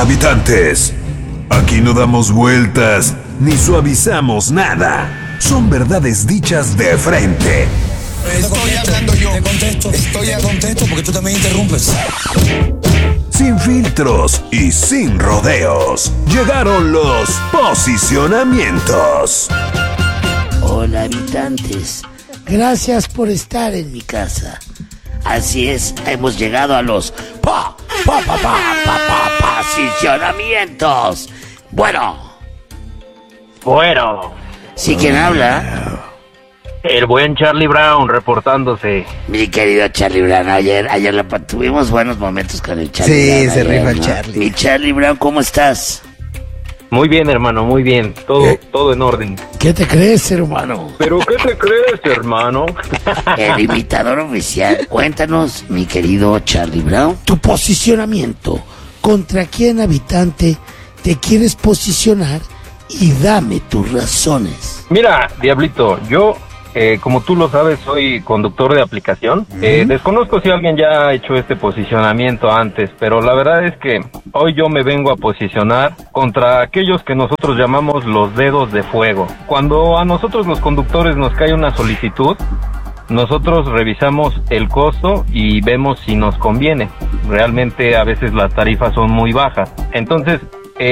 Habitantes, aquí no damos vueltas ni suavizamos nada. Son verdades dichas de frente. Estoy hablando yo. Estoy a contexto porque tú también interrumpes. Sin filtros y sin rodeos. Llegaron los posicionamientos. Hola, habitantes. Gracias por estar en mi casa. Así es, hemos llegado a los posicionamientos. Bueno. ¿Sí quién habla? El buen Charlie Brown reportándose. Mi querido Charlie Brown, ayer tuvimos buenos momentos con el Charlie Brown. Sí, se rifa el ¿no? Charlie. Mi Charlie Brown, ¿cómo estás? Muy bien, hermano, muy bien. Todo en orden. ¿Qué te crees, hermano? ¿Pero qué te crees, hermano? El imitador oficial. Cuéntanos, mi querido Charlie Brown, tu posicionamiento. ¿Contra quién, habitante, te quieres posicionar? Y dame tus razones. Mira, Diablito, yo, como tú lo sabes, soy conductor de aplicación. Desconozco si alguien ya ha hecho este posicionamiento antes, pero la verdad es que hoy yo me vengo a posicionar contra aquellos que nosotros llamamos los dedos de fuego. Cuando a nosotros los conductores nos cae una solicitud, nosotros revisamos el costo y vemos si nos conviene. Realmente a veces las tarifas son muy bajas. Entonces,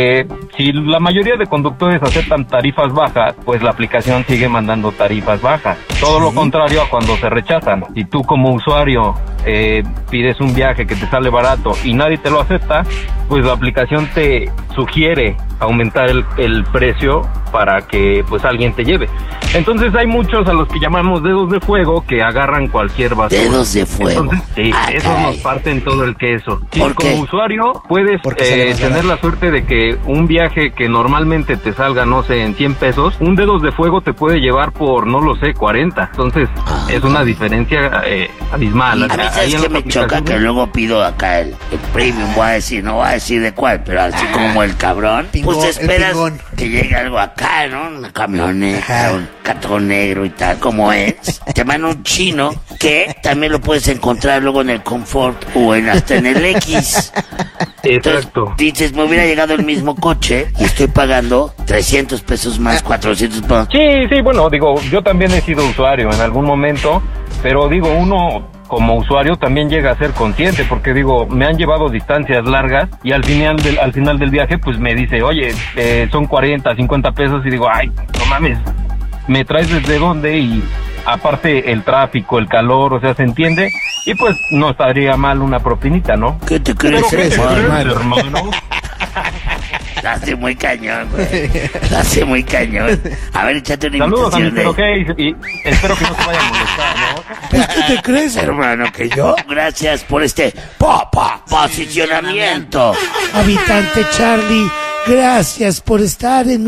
si la mayoría de conductores aceptan tarifas bajas, pues la aplicación sigue mandando tarifas bajas. Todo lo contrario a cuando se rechazan. Si tú como usuario pides un viaje que te sale barato y nadie te lo acepta, pues la aplicación te sugiere aumentar el precio para que pues alguien te lleve. Entonces hay muchos a los que llamamos dedos de fuego que agarran cualquier basura. Dedos de fuego. Entonces, sí, esos nos parten todo el queso. Si ¿Por qué? como usuario puedes tener la suerte de que un viaje que normalmente te salga, no sé, en 100 pesos, un dedos de fuego te puede llevar por, no lo sé, 40. Entonces, es una diferencia abismal. A mí, ¿sabes qué me choca? Que luego pido acá el premium, no voy a decir de cuál, pero así como el cabrón, Pingón, pues esperas el pingón. que llegue algo acá, ¿no? Una camioneta, un cartón negro y tal, como es. Te mandan un chino que también lo puedes encontrar luego en el Confort o hasta en el X. Entonces, Exacto. dices, me hubiera llegado el mismo coche y estoy pagando 300 pesos más, 400 pesos. Sí, bueno, digo, yo también he sido usuario en algún momento, pero digo, uno como usuario también llega a ser consciente, porque digo, me han llevado distancias largas y al final del viaje pues me dice, oye, son 40, 50 pesos y digo, ay, no mames, ¿me traes desde dónde? Y aparte el tráfico, el calor, o sea, ¿se entiende? Y pues no estaría mal una propinita, ¿no? ¿Qué te crees, hermano? hermano? La hace muy cañón, güey. La hace muy cañón. A ver, échate una Saludos a invitación. Mr. OK y espero que no te vaya a molestar, ¿no? Pues, ¿qué te crees, hermano? Que yo. Gracias por este posicionamiento. Habitante Charlie, gracias por estar en